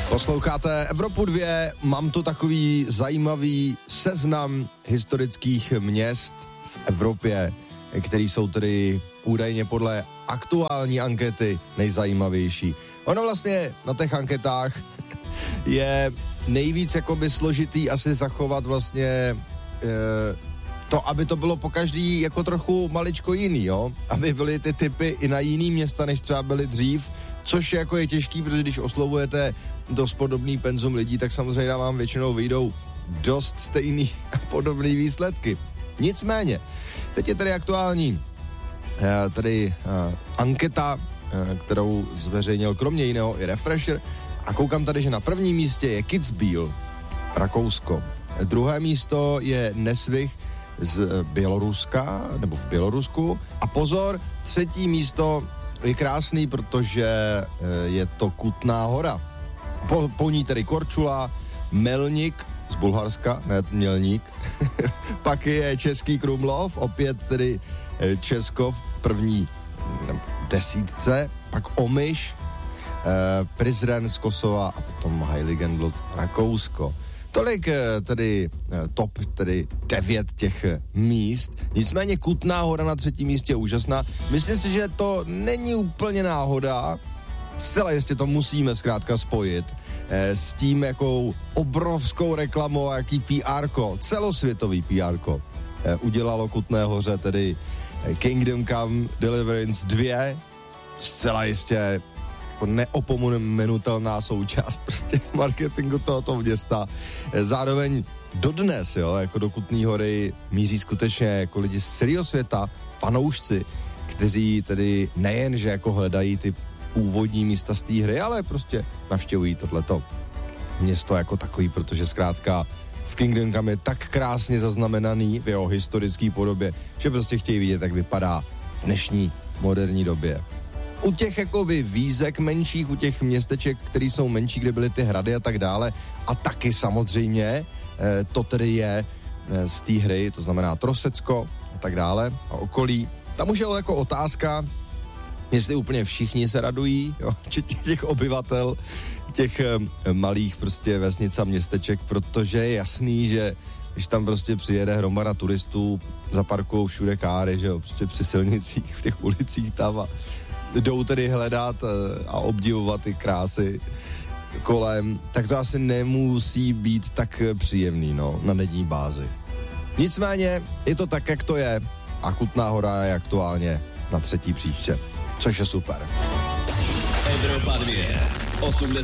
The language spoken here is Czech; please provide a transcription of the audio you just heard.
Posloucháte Evropu 2, mám tu takový zajímavý seznam historických měst v Evropě, který jsou tedy údajně podle aktuální ankety nejzajímavější. Ono vlastně na těch anketách je nejvíc jakoby složitý asi zachovat vlastně to, aby to bylo po každý jako trochu maličko jiný, jo? Aby byly ty typy i na jiný města, než třeba byly dřív, což jako je těžký, protože když oslovujete dost podobný penzum lidí, tak samozřejmě vám většinou vyjdou dost stejný a podobný výsledky. Nicméně, teď je tady aktuální anketa, kterou zveřejnil kromě jiného i Refresher, a koukám tady, že na prvním místě je Kitzbühel, Rakousko. Druhé místo je Nesvich z Běloruska, nebo v Bělorusku. A pozor, třetí místo je krásný, protože je to Kutná Hora. Po ní tedy Korčula, Melnik z Bulharska, ne Mělník. Pak je Český Krumlov, opět tedy Česko v první desítce. Pak Omyš, Prizren z Kosova a potom Heiligenblut, Rakousko. Tolik tedy top, tedy 9 těch míst. Nicméně Kutná Hora na třetím místě je úžasná. Myslím si, že to není úplně náhoda. Zcela jistě to musíme zkrátka spojit s tím, jakou obrovskou reklamou a jaký PR-ko, celosvětový PR-ko udělalo Kutné Hoře, tedy Kingdom Come Deliverance 2. Zcela jistě jako neopomenutelná součást prostě marketingu tohoto města. Zároveň dodnes, jo, jako do Kutné Hory míří skutečně jako lidi z celého světa, fanoušci, kteří tedy nejen, že jako hledají ty původní místa z té hry, ale prostě navštěvují tohleto město jako takový, protože zkrátka v Kingdom Come je tak krásně zaznamenaný v jeho historické podobě, že prostě chtějí vidět, jak vypadá v dnešní moderní době. U těch jakoby výzek menších, u těch městeček, které jsou menší, kde byly ty hrady a tak dále, a taky samozřejmě to tedy je z té hry, to znamená Trosecko a tak dále a okolí. Tam už je jako otázka, jestli úplně všichni se radují, jo, těch obyvatel, těch malých prostě vesnic a městeček, protože je jasný, že když tam prostě přijede hromada turistů, zaparkujou všude káry, že jo, prostě při silnicích, v těch ulicích tam a jdou tedy hledat a obdivovat ty krásy kolem, tak to asi nemusí být tak příjemný, no, na denní bázi. Nicméně je to tak, jak to je, a Kutná Hora je aktuálně na třetí příčce, což je super. Evropa 2, 80